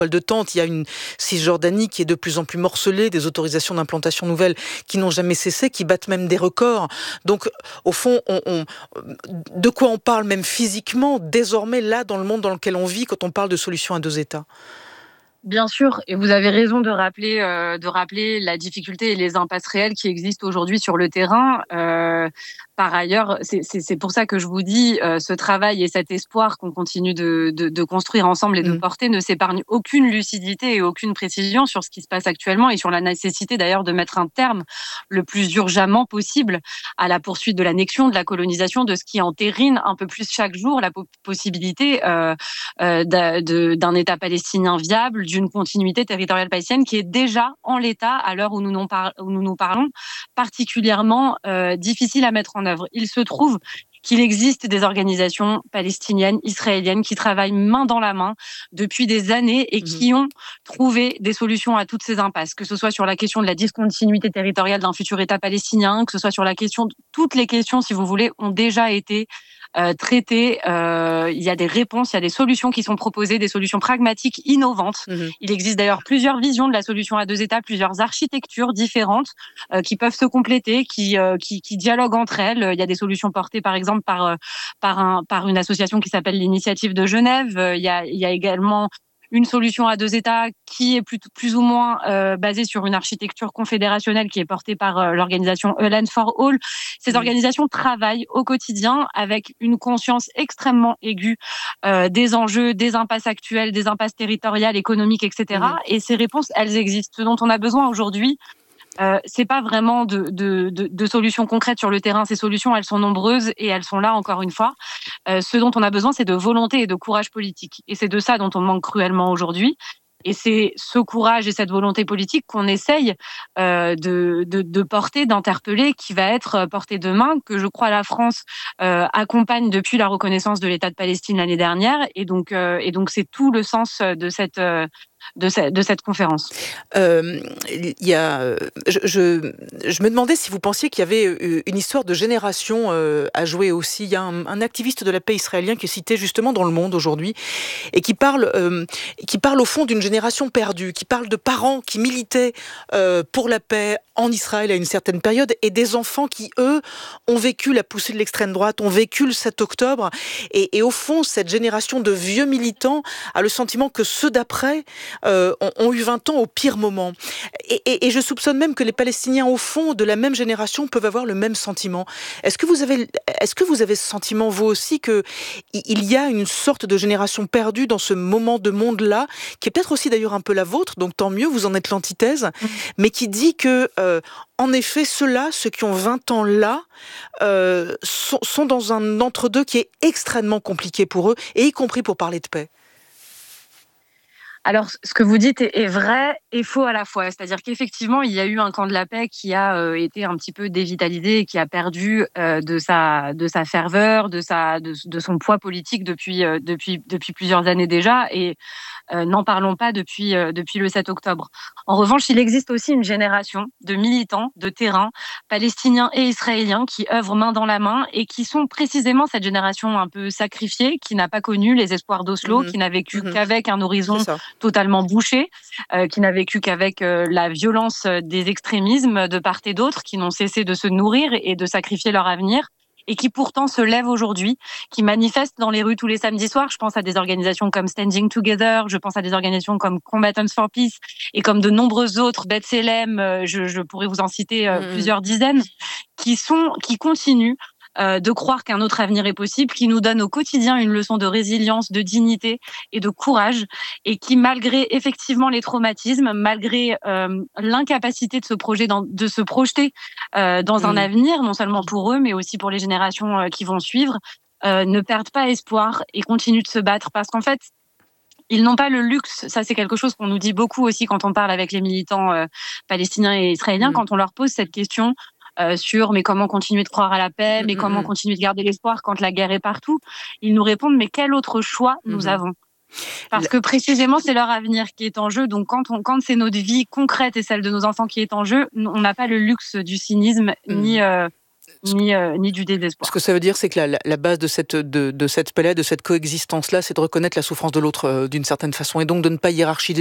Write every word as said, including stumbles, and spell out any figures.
de tente, il y a une Cisjordanie qui est de plus en plus morcelée, des autorisations d'implantation nouvelles qui n'ont jamais cessé, qui battent même des records. Donc, au fond, on, on, de quoi on parle même physiquement, désormais, là, dans le monde dans lequel on vit, quand on parle de solution à deux États? Bien sûr, et vous avez raison de rappeler, euh, de rappeler la difficulté et les impasses réelles qui existent aujourd'hui sur le terrain. Euh, par ailleurs, c'est, c'est, c'est pour ça que je vous dis, euh, ce travail et cet espoir qu'on continue de, de, de construire ensemble et de Mmh. porter ne s'épargne aucune lucidité et aucune précision sur ce qui se passe actuellement et sur la nécessité d'ailleurs de mettre un terme le plus urgemment possible à la poursuite de l'annexion, de la colonisation, de ce qui entérine un peu plus chaque jour la po- possibilité euh, euh, d'un, de, d'un État palestinien viable, d'une continuité territoriale palestinienne qui est déjà en l'état, à l'heure où nous nous, par- où nous, nous parlons, particulièrement euh, difficile à mettre en œuvre. Il se trouve qu'il existe des organisations palestiniennes, israéliennes, qui travaillent main dans la main depuis des années et Mmh. qui ont trouvé des solutions à toutes ces impasses, que ce soit sur la question de la discontinuité territoriale d'un futur État palestinien, que ce soit sur la question, toutes les questions, si vous voulez, ont déjà été euh, traitées. Euh, il y a des réponses, il y a des solutions qui sont proposées, des solutions pragmatiques, innovantes. Mmh. Il existe d'ailleurs plusieurs visions de la solution à deux États, plusieurs architectures différentes euh, qui peuvent se compléter, qui, euh, qui, qui dialoguent entre elles. Il y a des solutions portées, par exemple, par, euh, par, un, par une association qui s'appelle l'Initiative de Genève. Euh, il, y a, il y a également une solution à deux États qui est plus, plus ou moins euh, basée sur une architecture confédérationnelle qui est portée par euh, l'organisation A Land for All. Ces Mmh. organisations travaillent au quotidien avec une conscience extrêmement aiguë euh, des enjeux, des impasses actuelles, des impasses territoriales, économiques, et cetera. Mmh. Et ces réponses, elles existent. Ce dont on a besoin aujourd'hui, euh, c'est pas vraiment de, de, de, de solutions concrètes sur le terrain. Ces solutions, elles sont nombreuses et elles sont là encore une fois. Euh, ce dont on a besoin, c'est de volonté et de courage politique. Et c'est de ça dont on manque cruellement aujourd'hui. Et c'est ce courage et cette volonté politique qu'on essaye euh, de, de, de porter, d'interpeller, qui va être porté demain, que je crois la France euh, accompagne depuis la reconnaissance de l'État de Palestine l'année dernière. Et donc, euh, et donc c'est tout le sens de cette, euh, de, cette, de cette conférence. Euh, il y a, euh, je, je, je me demandais si vous pensiez qu'il y avait euh, une histoire de génération euh, à jouer aussi. Il y a un, un activiste de la paix israélien qui est cité justement dans Le Monde aujourd'hui et qui parle, euh, qui parle au fond d'une génération perdue, qui parle de parents qui militaient euh, pour la paix en Israël à une certaine période et des enfants qui, eux, ont vécu la poussée de l'extrême droite, ont vécu le sept octobre et, et au fond, cette génération de vieux militants a le sentiment que ceux d'après euh, ont, ont eu vingt ans au pire moment. Et, et, et je soupçonne même que les Palestiniens, au fond, de la même génération, peuvent avoir le même sentiment. Est-ce que vous avez, est-ce que vous avez ce sentiment, vous aussi, que il y a une sorte de génération perdue dans ce moment de monde-là, qui est peut-être aussi d'ailleurs un peu la vôtre, donc tant mieux, vous en êtes l'antithèse, mmh. mais qui dit que, euh, en effet, ceux-là, ceux qui ont vingt ans là, euh, sont, sont dans un entre-deux qui est extrêmement compliqué pour eux, et y compris pour parler de paix. Alors, ce que vous dites est, est vrai et faux à la fois. C'est-à-dire qu'effectivement, il y a eu un camp de la paix qui a euh, été un petit peu dévitalisé et qui a perdu euh, de sa de sa ferveur, de sa de, de son poids politique depuis euh, depuis depuis plusieurs années déjà. Et euh, n'en parlons pas depuis euh, depuis le sept octobre. En revanche, il existe aussi une génération de militants de terrain palestiniens et israéliens qui œuvrent main dans la main et qui sont précisément cette génération un peu sacrifiée, qui n'a pas connu les espoirs d'Oslo, mmh. qui n'a vécu mmh. qu'avec un horizon totalement bouché, euh, qui n'a vécu qu'avec euh, la violence des extrémismes de part et d'autre, qui n'ont cessé de se nourrir et de sacrifier leur avenir, et qui pourtant se lèvent aujourd'hui, qui manifestent dans les rues tous les samedis soirs. Je pense à des organisations comme Standing Together, je pense à des organisations comme Combatants for Peace, et comme de nombreuses autres, B'Tselem, je, je pourrais vous en citer euh, mmh. plusieurs dizaines, qui, sont, qui continuent Euh, de croire qu'un autre avenir est possible, qui nous donne au quotidien une leçon de résilience, de dignité et de courage, et qui, malgré effectivement les traumatismes, malgré euh, l'incapacité de se, projeter dans, de se projeter euh, dans mmh. un avenir, non seulement pour eux, mais aussi pour les générations euh, qui vont suivre, euh, ne perdent pas espoir et continuent de se battre, parce qu'en fait, ils n'ont pas le luxe, ça c'est quelque chose qu'on nous dit beaucoup aussi quand on parle avec les militants euh, palestiniens et israéliens, mmh. quand on leur pose cette question Euh, sur mais comment continuer de croire à la paix, mais mmh, comment mmh. continuer de garder l'espoir quand la guerre est partout, ils nous répondent mais quel autre choix mmh. nous avons, parce que précisément c'est leur avenir qui est en jeu. Donc quand, on, quand c'est notre vie concrète et celle de nos enfants qui est en jeu, on n'a pas le luxe du cynisme mmh. ni, euh, ni, euh, ni du désespoir. Ce que ça veut dire, c'est que la, la, la base de cette, de, de cette paix, de cette coexistence-là, c'est de reconnaître la souffrance de l'autre euh, d'une certaine façon et donc de ne pas hiérarchiser